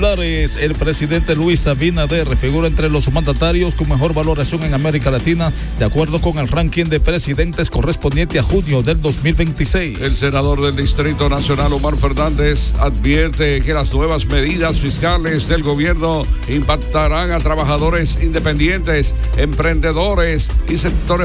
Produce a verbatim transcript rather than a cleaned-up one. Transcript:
titulares. El presidente Luis Abinader figura entre los mandatarios con mejor valoración en América Latina, de acuerdo con el ranking de presidentes correspondiente a junio del dos mil veintiséis. El senador del Distrito Nacional, Omar Fernández, advierte que las nuevas medidas fiscales del gobierno impactarán a trabajadores independientes, emprendedores y sectores